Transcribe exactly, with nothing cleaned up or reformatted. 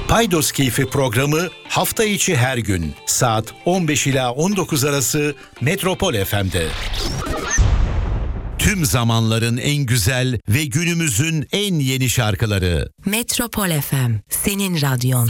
Paydos Keyfi programı hafta içi her gün saat on beş ila on dokuz arası Metropol F M'de. Tüm zamanların en güzel ve günümüzün en yeni şarkıları. Metropol F M, senin radyon.